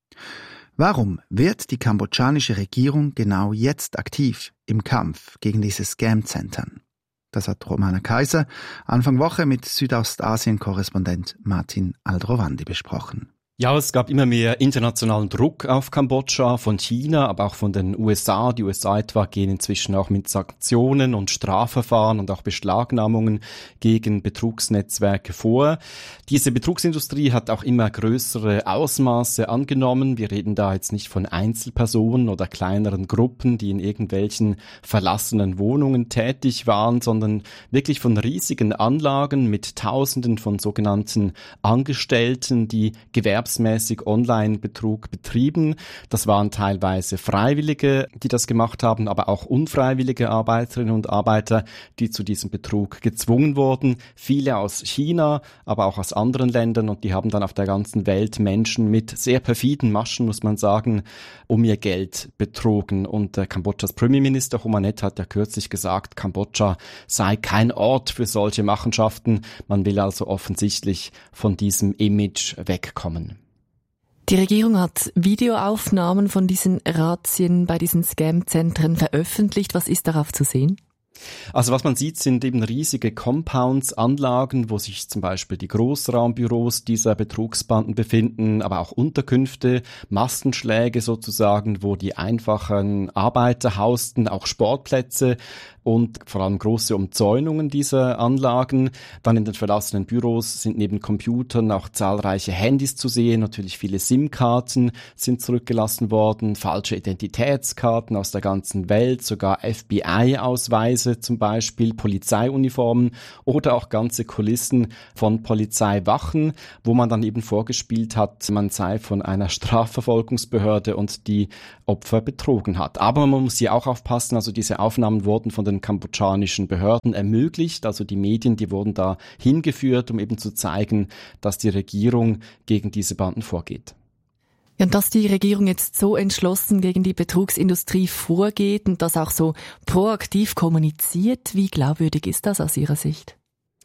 Warum wird die kambodschanische Regierung genau jetzt aktiv im Kampf gegen diese Scam-Centern? Das hat Romana Kaiser Anfang Woche mit Südostasien-Korrespondent Martin Aldrovandi besprochen. Ja, es gab immer mehr internationalen Druck auf Kambodscha von China, aber auch von den USA. Die USA etwa gehen inzwischen auch mit Sanktionen und Strafverfahren und auch Beschlagnahmungen gegen Betrugsnetzwerke vor. Diese Betrugsindustrie hat auch immer größere Ausmaße angenommen. Wir reden da jetzt nicht von Einzelpersonen oder kleineren Gruppen, die in irgendwelchen verlassenen Wohnungen tätig waren, sondern wirklich von riesigen Anlagen mit Tausenden von sogenannten Angestellten, die gewerbsmäßig Online-Betrug betrieben. Das waren teilweise Freiwillige, die das gemacht haben, aber auch unfreiwillige Arbeiterinnen und Arbeiter, die zu diesem Betrug gezwungen wurden. Viele aus China, aber auch aus anderen Ländern, und die haben dann auf der ganzen Welt Menschen mit sehr perfiden Maschen, muss man sagen, um ihr Geld betrogen. Und Kambodschas Premierminister Humanet hat ja kürzlich gesagt, Kambodscha sei kein Ort für solche Machenschaften. Man will also offensichtlich von diesem Image wegkommen. Die Regierung hat Videoaufnahmen von diesen Razzien bei diesen Scam-Zentren veröffentlicht. Was ist darauf zu sehen? Also was man sieht, sind eben riesige Compounds, Anlagen, wo sich zum Beispiel die Großraumbüros dieser Betrugsbanden befinden, aber auch Unterkünfte, Massenschläge sozusagen, wo die einfachen Arbeiter hausten, auch Sportplätze und vor allem große Umzäunungen dieser Anlagen. Dann in den verlassenen Büros sind neben Computern auch zahlreiche Handys zu sehen, natürlich viele SIM-Karten sind zurückgelassen worden, falsche Identitätskarten aus der ganzen Welt, sogar FBI-Ausweise zum Beispiel, Polizeiuniformen oder auch ganze Kulissen von Polizeiwachen, wo man dann eben vorgespielt hat, man sei von einer Strafverfolgungsbehörde und die Opfer betrogen hat. Aber man muss hier auch aufpassen, also diese Aufnahmen wurden von den kambodschanischen Behörden ermöglicht, also die Medien, die wurden da hingeführt, um eben zu zeigen, dass die Regierung gegen diese Banden vorgeht. Ja, und dass die Regierung jetzt so entschlossen gegen die Betrugsindustrie vorgeht und das auch so proaktiv kommuniziert, wie glaubwürdig ist das aus Ihrer Sicht?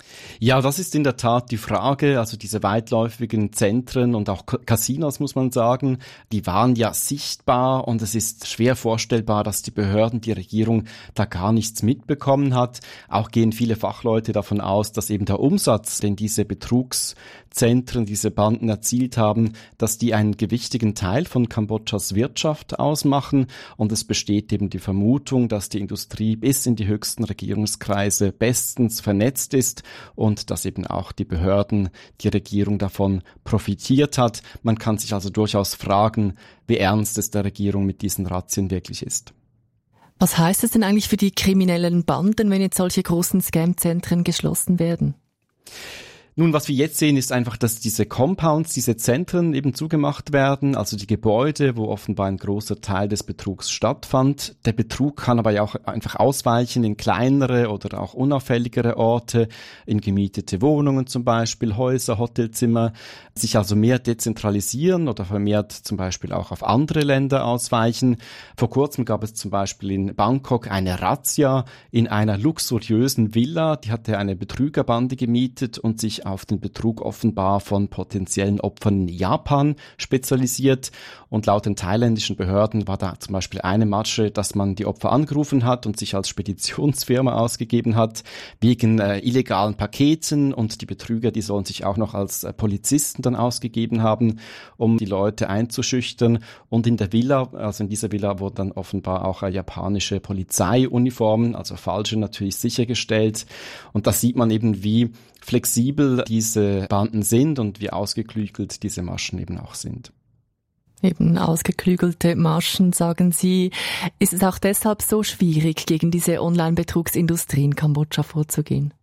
Ja, das ist in der Tat die Frage. Also diese weitläufigen Zentren und auch Casinos, muss man sagen, die waren ja sichtbar und es ist schwer vorstellbar, dass die Behörden, die Regierung da gar nichts mitbekommen hat. Auch gehen viele Fachleute davon aus, dass eben der Umsatz, den diese Betrugszentren, diese Banden erzielt haben, dass die einen gewichtigen Teil von Kambodschas Wirtschaft ausmachen, und es besteht eben die Vermutung, dass die Industrie bis in die höchsten Regierungskreise bestens vernetzt ist und dass eben auch die Behörden, die Regierung davon profitiert hat. Man kann sich also durchaus fragen, wie ernst es der Regierung mit diesen Razzien wirklich ist. Was heißt es denn eigentlich für die kriminellen Banden, wenn jetzt solche großen Scam-Zentren geschlossen werden? Nun, was wir jetzt sehen, ist einfach, dass diese Compounds, diese Zentren eben zugemacht werden, also die Gebäude, wo offenbar ein großer Teil des Betrugs stattfand. Der Betrug kann aber ja auch einfach ausweichen in kleinere oder auch unauffälligere Orte, in gemietete Wohnungen zum Beispiel, Häuser, Hotelzimmer, sich also mehr dezentralisieren oder vermehrt zum Beispiel auch auf andere Länder ausweichen. Vor kurzem gab es zum Beispiel in Bangkok eine Razzia in einer luxuriösen Villa, die hatte eine Betrügerbande gemietet und sich auf den Betrug offenbar von potenziellen Opfern in Japan spezialisiert. Und laut den thailändischen Behörden war da zum Beispiel eine Masche, dass man die Opfer angerufen hat und sich als Speditionsfirma ausgegeben hat, wegen illegalen Paketen, und die Betrüger, die sollen sich auch noch als Polizisten dann ausgegeben haben, um die Leute einzuschüchtern. Und in der Villa, also in dieser Villa, wurden dann offenbar auch japanische Polizeiuniformen, also falsche natürlich, sichergestellt. Und da sieht man eben, wie flexibel diese Banden sind und wie ausgeklügelt diese Maschen eben auch sind. Eben ausgeklügelte Maschen, sagen Sie. Ist es auch deshalb so schwierig, gegen diese Online-Betrugsindustrie in Kambodscha vorzugehen?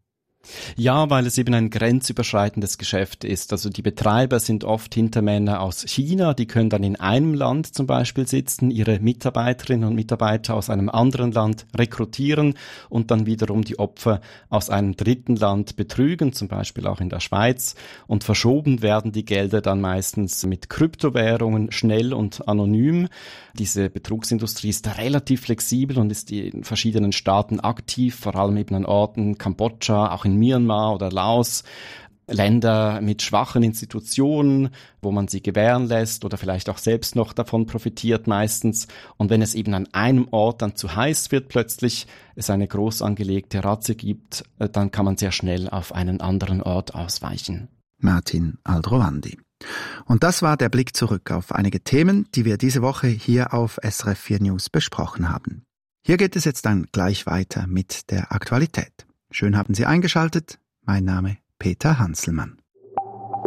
Ja, weil es eben ein grenzüberschreitendes Geschäft ist. Also die Betreiber sind oft Hintermänner aus China, die können dann in einem Land zum Beispiel sitzen, ihre Mitarbeiterinnen und Mitarbeiter aus einem anderen Land rekrutieren und dann wiederum die Opfer aus einem dritten Land betrügen, zum Beispiel auch in der Schweiz. Und verschoben werden die Gelder dann meistens mit Kryptowährungen, schnell und anonym. Diese Betrugsindustrie ist relativ flexibel und ist in verschiedenen Staaten aktiv, vor allem eben an Orten, Kambodscha, auch in Myanmar oder Laos, Länder mit schwachen Institutionen, wo man sie gewähren lässt oder vielleicht auch selbst noch davon profitiert meistens. Und wenn es eben an einem Ort dann zu heiß wird, plötzlich es eine groß angelegte Razzia gibt, dann kann man sehr schnell auf einen anderen Ort ausweichen. Martin Aldrovandi. Und das war der Blick zurück auf einige Themen, die wir diese Woche hier auf SRF 4 News besprochen haben. Hier geht es jetzt dann gleich weiter mit der Aktualität. Schön haben Sie eingeschaltet. Mein Name Peter Hanselmann.